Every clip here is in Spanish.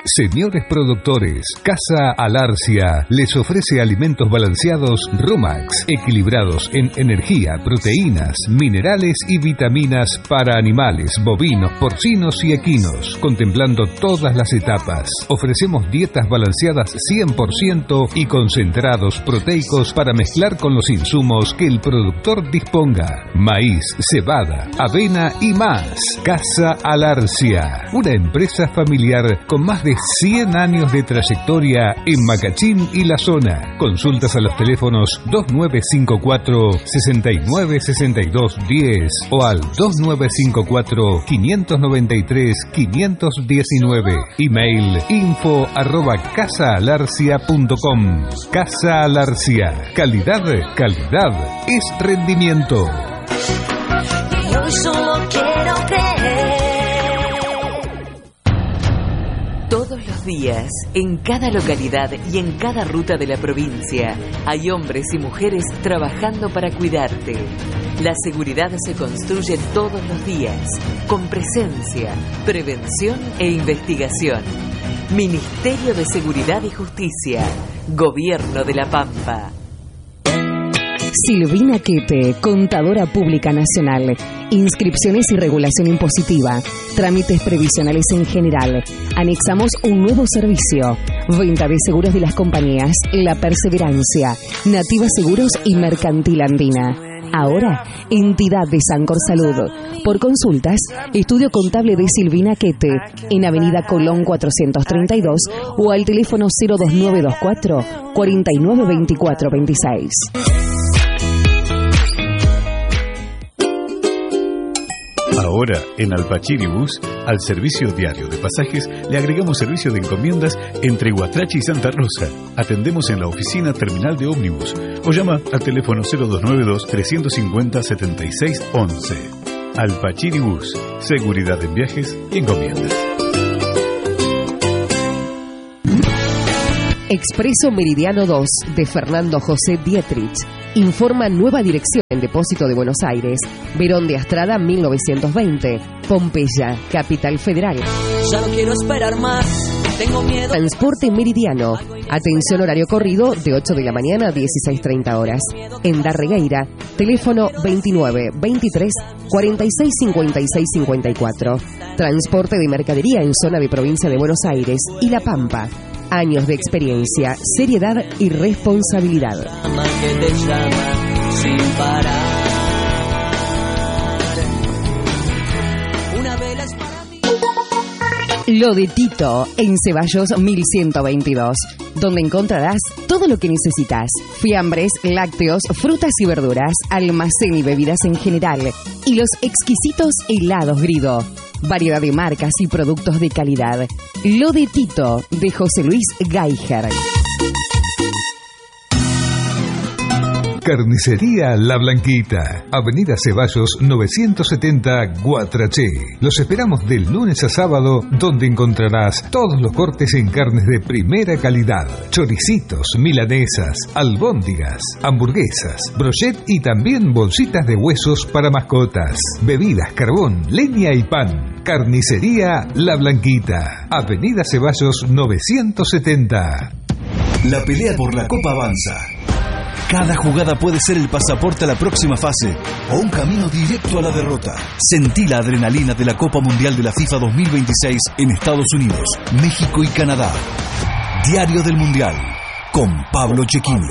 Señores productores, Casa Alarcia les ofrece alimentos balanceados Rumax, equilibrados en energía, proteínas, minerales y vitaminas para animales, bovinos, porcinos y equinos, contemplando todas las etapas. Ofrecemos dietas balanceadas 100% y concentrados proteicos para mezclar con los insumos que el productor disponga. Maíz, cebada, avena y más. Casa Alarcia, una empresa familiar con más de 100 años de trayectoria en Macachín y la zona. Consultas a los teléfonos 2954-696210 o al 2954-593-519. Email info@casaalarcia.com. Casa Alarcia. Calidad es rendimiento. Yo solo quiero creer. Todos los días, en cada localidad y en cada ruta de la provincia, hay hombres y mujeres trabajando para cuidarte. La seguridad se construye todos los días, con presencia, prevención e investigación. Ministerio de Seguridad y Justicia, Gobierno de La Pampa. Silvina Quete, Contadora Pública Nacional. Inscripciones y regulación impositiva. Trámites previsionales en general. Anexamos un nuevo servicio. Venta de seguros de las compañías La Perseverancia, Nativa Seguros y Mercantil Andina. Ahora, entidad de Sancor Salud. Por consultas, estudio contable de Silvina Quete, en Avenida Colón 432 o al teléfono 02924 492426. Ahora, en Alpachiribus, al servicio diario de pasajes, le agregamos servicio de encomiendas entre Huatrache y Santa Rosa. Atendemos en la oficina terminal de ómnibus o llama al teléfono 0292-350-7611. Alpachiribus, seguridad en viajes y encomiendas. Expreso Meridiano 2 de Fernando José Dietrich. Informa nueva dirección en Depósito de Buenos Aires, Verón de Astrada 1920, Pompeya, Capital Federal. Ya no quiero esperar más, tengo miedo. Transporte Meridiano. Atención horario corrido de 8 de la mañana a 16:30 horas. En Darregueira, teléfono 29 23 46 56 54. Transporte de mercadería en zona de provincia de Buenos Aires y La Pampa. Años de experiencia, seriedad y responsabilidad. Que te llama sin parar. Una vela es para mí. Lo de Tito, en Ceballos 1122, donde encontrarás todo lo que necesitas: fiambres, lácteos, frutas y verduras, almacén y bebidas en general, y los exquisitos helados Grido. Variedad de marcas y productos de calidad. Lo de Tito, de José Luis Geiger. Carnicería La Blanquita, Avenida Ceballos 970, Guatraché. Los esperamos del lunes a sábado, donde encontrarás todos los cortes en carnes de primera calidad: choricitos, milanesas, albóndigas, hamburguesas, brochet y también bolsitas de huesos para mascotas, bebidas, carbón, leña y pan. Carnicería La Blanquita, Avenida Ceballos 970. La pelea por la Copa avanza. Cada jugada puede ser el pasaporte a la próxima fase o un camino directo a la derrota. Sentí la adrenalina de la Copa Mundial de la FIFA 2026 en Estados Unidos, México y Canadá. Diario del Mundial, con Pablo Cecchini.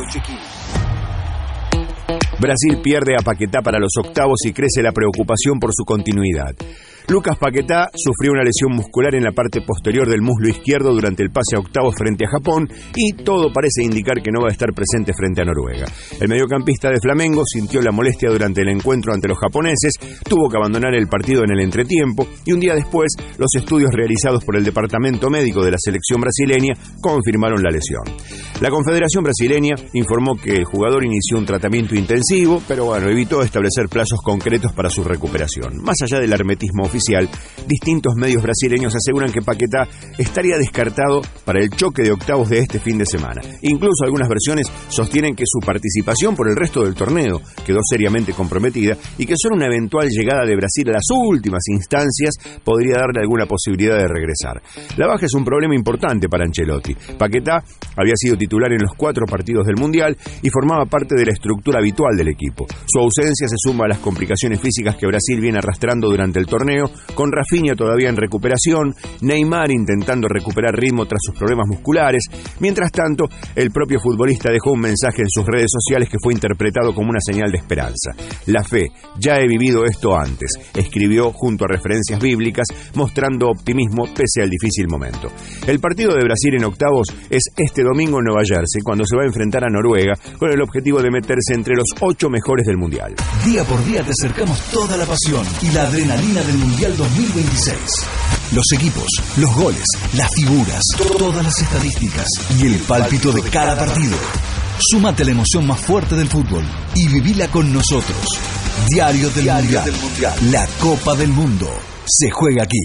Brasil pierde a Paquetá para los octavos y crece la preocupación por su continuidad. Lucas Paquetá sufrió una lesión muscular en la parte posterior del muslo izquierdo durante el pase a octavos frente a Japón y todo parece indicar que no va a estar presente frente a Noruega. El mediocampista de Flamengo sintió la molestia durante el encuentro ante los japoneses, tuvo que abandonar el partido en el entretiempo y un día después los estudios realizados por el departamento médico de la selección brasileña confirmaron la lesión. La Confederación Brasileña informó que el jugador inició un tratamiento intensivo aprensivo, pero bueno, evitó establecer plazos concretos para su recuperación. Más allá del hermetismo oficial, distintos medios brasileños aseguran que Paquetá estaría descartado para el choque de octavos de este fin de semana. Incluso algunas versiones sostienen que su participación por el resto del torneo quedó seriamente comprometida y que solo una eventual llegada de Brasil a las últimas instancias podría darle alguna posibilidad de regresar. La baja es un problema importante para Ancelotti. Paquetá había sido titular en los 4 partidos del Mundial y formaba parte de la estructura habitual del equipo. Su ausencia se suma a las complicaciones físicas que Brasil viene arrastrando durante el torneo, con Rafinha todavía en recuperación, Neymar intentando recuperar ritmo tras sus problemas musculares. Mientras tanto, el propio futbolista dejó un mensaje en sus redes sociales que fue interpretado como una señal de esperanza. La fe, ya he vivido esto antes, escribió junto a referencias bíblicas, mostrando optimismo pese al difícil momento. El partido de Brasil en octavos es este domingo en Nueva Jersey, cuando se va a enfrentar a Noruega, con el objetivo de meterse entre los 8 mejores del Mundial. Día por día te acercamos toda la pasión y la adrenalina del Mundial 2026. Los equipos, los goles, las figuras, todas las estadísticas y el pálpito de cada partido. Súmate a la emoción más fuerte del fútbol y vivila con nosotros. Diario del Mundial. La Copa del Mundo se juega aquí.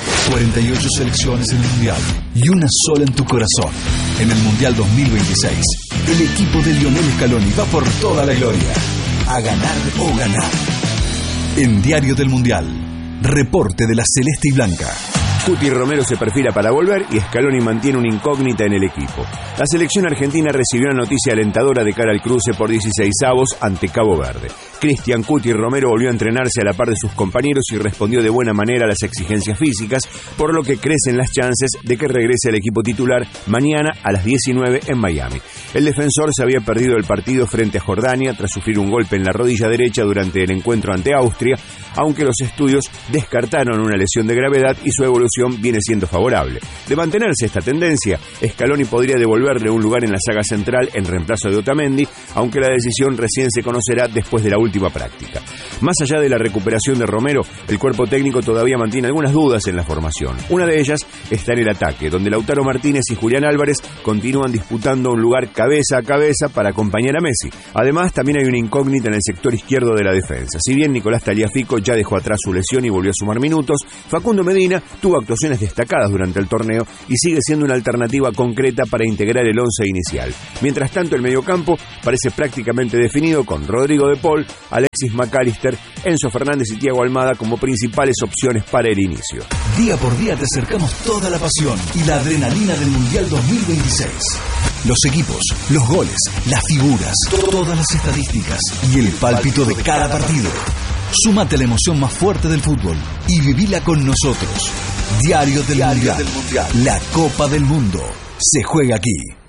48 selecciones en el Mundial y una sola en tu corazón. En el Mundial 2026, el equipo de Lionel Scaloni va por toda la gloria. A ganar o ganar. En Diario del Mundial, reporte de la Celeste y Blanca. Cuti Romero se perfila para volver y Scaloni mantiene una incógnita en el equipo. La selección argentina recibió una noticia alentadora de cara al cruce por 16avos ante Cabo Verde. Cristian Cuti Romero volvió a entrenarse a la par de sus compañeros y respondió de buena manera a las exigencias físicas, por lo que crecen las chances de que regrese al equipo titular mañana a las 19 en Miami. El defensor se había perdido el partido frente a Jordania tras sufrir un golpe en la rodilla derecha durante el encuentro ante Austria, aunque los estudios descartaron una lesión de gravedad y su evolución viene siendo favorable. De mantenerse esta tendencia, Scaloni podría devolverle un lugar en la saga central en reemplazo de Otamendi, aunque la decisión recién se conocerá después de la última práctica. Más allá de la recuperación de Romero, el cuerpo técnico todavía mantiene algunas dudas en la formación. Una de ellas está en el ataque, donde Lautaro Martínez y Julián Álvarez continúan disputando un lugar cabeza a cabeza para acompañar a Messi. Además, también hay una incógnita en el sector izquierdo de la defensa. Si bien Nicolás Tagliafico ya dejó atrás su lesión y volvió a sumar minutos, Facundo Medina tuvo actuaciones destacadas durante el torneo y sigue siendo una alternativa concreta para integrar el once inicial. Mientras tanto, el mediocampo parece prácticamente definido con Rodrigo de Paul, Alexis McAllister, Enzo Fernández y Thiago Almada como principales opciones para el inicio. Día por día te acercamos toda la pasión y la adrenalina del Mundial 2026. Los equipos, los goles, las figuras, todas las estadísticas y el pálpito de cada partido. Súmate a la emoción más fuerte del fútbol y vivila con nosotros. Diario del Mundial. La Copa del Mundo se juega aquí.